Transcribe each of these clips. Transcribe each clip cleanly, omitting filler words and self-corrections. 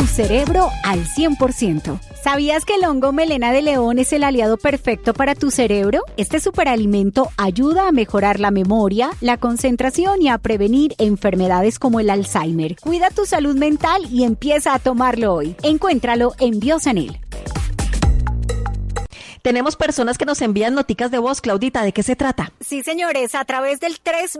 tu cerebro al 100%. ¿Sabías que el hongo melena de león es el aliado perfecto para tu cerebro? Este superalimento ayuda a mejorar la memoria, la concentración y a prevenir enfermedades como el Alzheimer. Cuida tu salud mental y empieza a tomarlo hoy. Encuéntralo en Biosanil. Tenemos personas que nos envían noticas de voz. Claudita, ¿de qué se trata? Sí, señores, a través del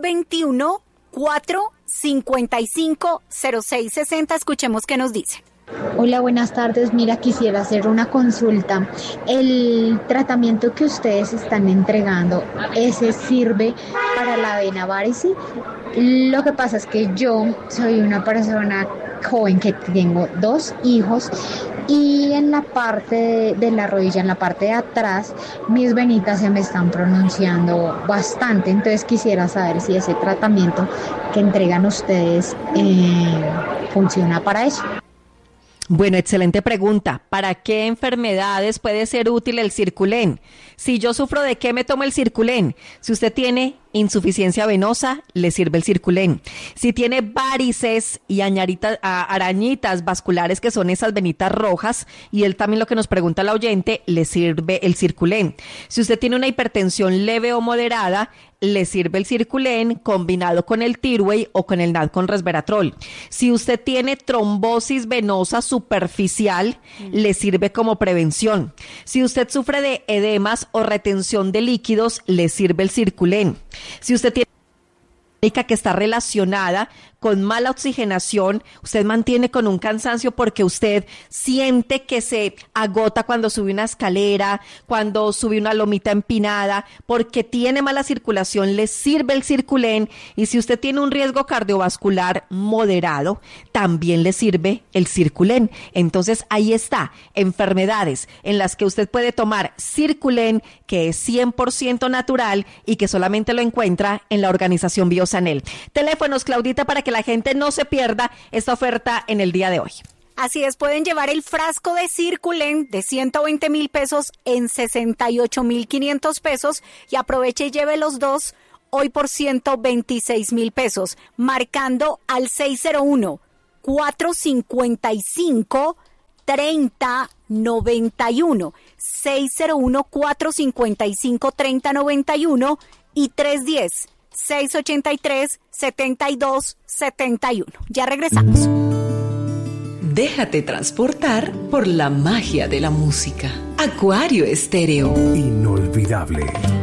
321-455-0660. Escuchemos qué nos dicen. Hola, buenas tardes. Mira, quisiera hacer una consulta. El tratamiento que ustedes están entregando, ¿ese sirve para la vena varice? Lo que pasa es que yo soy una persona joven que tengo 2 hijos y en la parte de la rodilla, en la parte de atrás, mis venitas se me están pronunciando bastante. Entonces quisiera saber si ese tratamiento que entregan ustedes funciona para eso. Bueno, excelente pregunta. ¿Para qué enfermedades puede ser útil el Circulén? Si yo sufro de qué, me tomo el Circulén. Si usted tiene insuficiencia venosa, le sirve el Circulén. Si tiene varices y arañitas vasculares, que son esas venitas rojas, y él también lo que nos pregunta la oyente, le sirve el Circulén. Si usted tiene una hipertensión leve o moderada, le sirve el Circulén combinado con el Tirway o con el NAD con resveratrol. Si usted tiene trombosis venosa superficial, le sirve como prevención. Si usted sufre de edemas o retención de líquidos, le sirve el Circulén. Si usted tiene que está relacionada con mala oxigenación, usted mantiene con un cansancio porque usted siente que se agota cuando sube una escalera, cuando sube una lomita empinada, porque tiene mala circulación, le sirve el Circulén. Y si usted tiene un riesgo cardiovascular moderado, también le sirve el Circulén. Entonces ahí está, enfermedades en las que usted puede tomar Circulén, que es 100% natural y que solamente lo encuentra en la organización Biosanel. Teléfonos, Claudita, para que la gente no se pierda esta oferta en el día de hoy. Así es, pueden llevar el frasco de Circulén de 120,000 pesos en 68,500 pesos y aproveche y lleve los 2 hoy por 126,000 pesos, marcando al 601-455-3091, 601-455-3091 y 310-683-7271. Ya regresamos. Déjate transportar por la magia de la música. Acuario Estéreo. Inolvidable.